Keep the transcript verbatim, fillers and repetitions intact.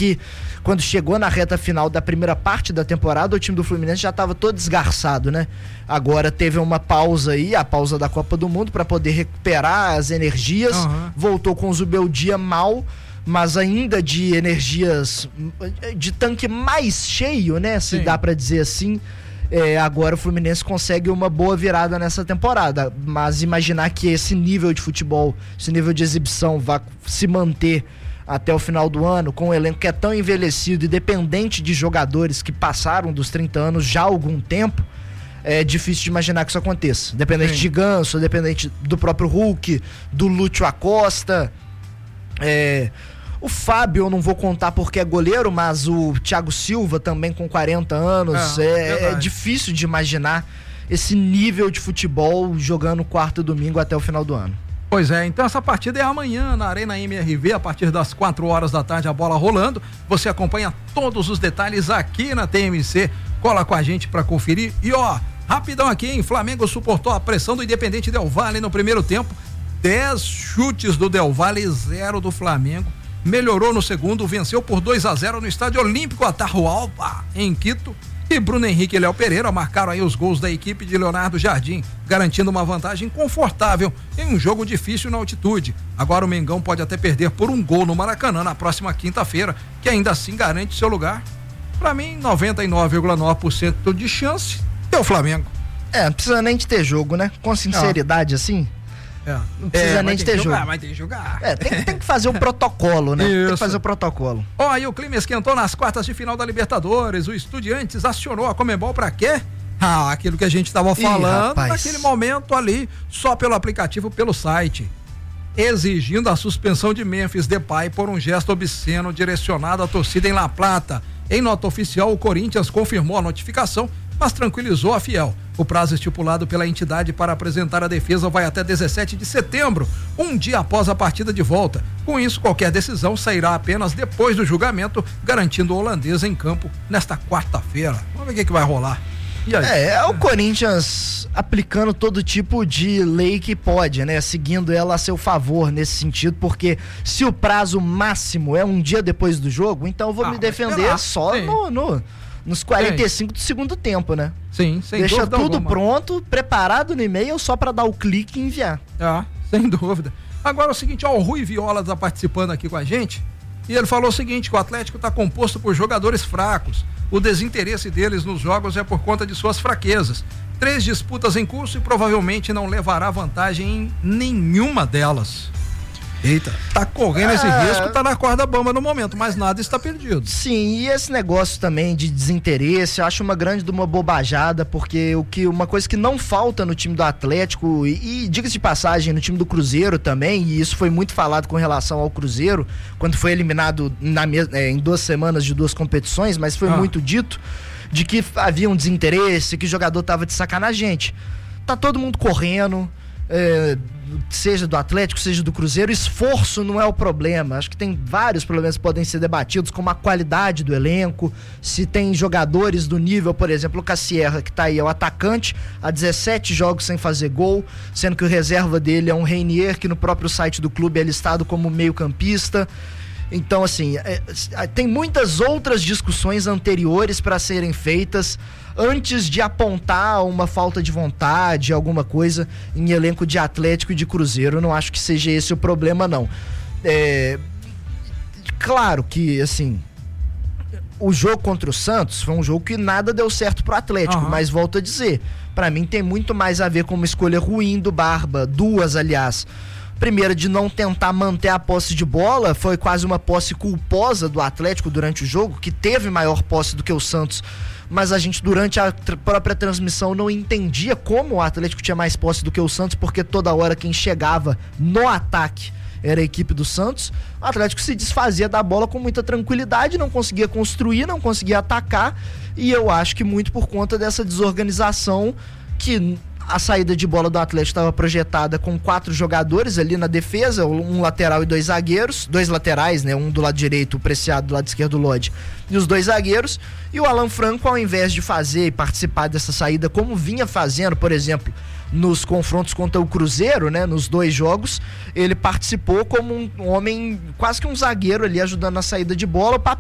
que quando chegou na reta final da primeira parte da temporada, o time do Fluminense já estava todo desgarçado, né? Agora teve uma pausa aí, a pausa da Copa do Mundo, para poder recuperar as energias, uhum. voltou com o Zubeldia mal, mas ainda de energias, de tanque mais cheio, né? Se Sim. dá para dizer assim. É, agora o Fluminense consegue uma boa virada nessa temporada, mas imaginar que esse nível de futebol, esse nível de exibição vai se manter até o final do ano, com um elenco que é tão envelhecido e dependente de jogadores que passaram dos trinta anos já há algum tempo, é difícil de imaginar que isso aconteça. Dependente Sim. de Ganso, dependente do próprio Hulk, do Lúcio Acosta, é... o Fábio eu não vou contar porque é goleiro, mas o Thiago Silva também com quarenta anos, é, é, é difícil de imaginar esse nível de futebol jogando quarto e domingo até o final do ano. Pois é, então essa partida é amanhã na Arena M R V, a partir das quatro horas da tarde, a bola rolando. Você acompanha todos os detalhes aqui na T M C, cola com a gente pra conferir. E ó, rapidão aqui, hein? Flamengo suportou a pressão do Independente Del Valle no primeiro tempo, dez chutes do Del Valle, zero do Flamengo. Melhorou no segundo, venceu por dois a zero no Estádio Olímpico Atahualpa, em Quito. E Bruno Henrique e Léo Pereira marcaram aí os gols da equipe de Leonardo Jardim, garantindo uma vantagem confortável em um jogo difícil na altitude. Agora o Mengão pode até perder por um gol no Maracanã na próxima quinta-feira, que ainda assim garante seu lugar. Pra mim, noventa e nove vírgula nove por cento de chance é o Flamengo. É, não precisa nem de ter jogo, né? Com sinceridade, ah. assim... É. Não precisa é, nem de ter jogo. Jogar, mas tem que jogar. É, tem, tem que fazer o protocolo, né? Isso. Tem que fazer o protocolo. Ó, e o clima esquentou nas quartas de final da Libertadores. O Estudiantes acionou a Conmebol pra quê? Ah, aquilo que a gente tava falando Ih, naquele momento ali, só pelo aplicativo, pelo site. Exigindo a suspensão de Memphis Depay por um gesto obsceno direcionado à torcida em La Plata. Em nota oficial, o Corinthians confirmou a notificação, mas tranquilizou a Fiel. O prazo estipulado pela entidade para apresentar a defesa vai até dezessete de setembro, um dia após a partida de volta. Com isso, qualquer decisão sairá apenas depois do julgamento, garantindo o holandês em campo nesta quarta-feira. Vamos ver o que, que vai rolar. E aí? É, é o Corinthians aplicando todo tipo de lei que pode, né? Seguindo ela a seu favor nesse sentido, porque se o prazo máximo é um dia depois do jogo, então eu vou ah, me defender só no... no... nos quarenta e cinco Sim. do segundo tempo, né? Sim, sem Deixa dúvida tudo alguma. Pronto, preparado no e-mail só para dar o clique e enviar. Ah, sem dúvida. Agora é o seguinte, ó, o Rui Viola tá participando aqui com a gente e ele falou o seguinte, que o Atlético tá composto por jogadores fracos. O desinteresse deles nos jogos é por conta de suas fraquezas. Três disputas em curso e provavelmente não levará vantagem em nenhuma delas. Eita, tá correndo esse é... risco, tá na corda bamba no momento, mas nada está perdido. Sim, e esse negócio também de desinteresse, eu acho uma grande de uma bobajada, porque o que, uma coisa que não falta no time do Atlético, e, e diga-se de passagem, no time do Cruzeiro também, e isso foi muito falado com relação ao Cruzeiro, quando foi eliminado na, é, em duas semanas de duas competições, mas foi ah. muito dito, de que havia um desinteresse, que o jogador tava de sacanagem. Gente, tá todo mundo correndo, é, seja do Atlético, seja do Cruzeiro, esforço não é o problema. Acho que tem vários problemas que podem ser debatidos, como a qualidade do elenco, se tem jogadores do nível, por exemplo, o Cassierra, que tá aí, é o atacante, há dezessete jogos sem fazer gol, sendo que o reserva dele é um Reinier, que no próprio site do clube é listado como meio campista. Então, assim, é, tem muitas outras discussões anteriores para serem feitas antes de apontar uma falta de vontade, alguma coisa em elenco de Atlético e de Cruzeiro. Eu não acho que seja esse o problema, não. É, claro que, assim, o jogo contra o Santos foi um jogo que nada deu certo pro Atlético, uhum. mas volto a dizer, para mim tem muito mais a ver com uma escolha ruim do Barba, duas, aliás. Primeiro, de não tentar manter a posse de bola, foi quase uma posse culposa do Atlético durante o jogo, que teve maior posse do que o Santos, mas a gente durante a tr- própria transmissão não entendia como o Atlético tinha mais posse do que o Santos, porque toda hora quem chegava no ataque era a equipe do Santos. O Atlético se desfazia da bola com muita tranquilidade, não conseguia construir, não conseguia atacar, e eu acho que muito por conta dessa desorganização, que a saída de bola do Atlético estava projetada com quatro jogadores ali na defesa, um lateral e dois zagueiros, dois laterais, né? Um do lado direito, o Preciado, do lado esquerdo, o Lodi, e os dois zagueiros. E o Alan Franco, ao invés de fazer e participar dessa saída, como vinha fazendo, por exemplo, nos confrontos contra o Cruzeiro, né? Nos dois jogos, ele participou como um homem, quase que um zagueiro ali, ajudando na saída de bola. O